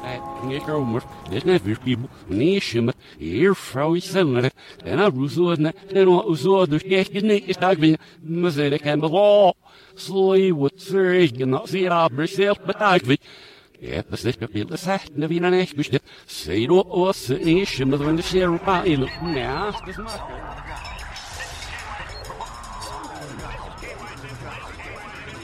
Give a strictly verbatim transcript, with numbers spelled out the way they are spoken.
Ik kommer, dit net weer people, nee schimmer, hier vrouw is zender, en a roezoodne, en a roezoodne, kijk niet, is dat weer, maar ze kan wel, sloy wat zeugen, not zeer aber zelf betaald weet. Ja, dat is niet veel zegt, ne wie een echt bestet, zei dat was een schimmer, van de scherpa in, ja, dat is makkelijk.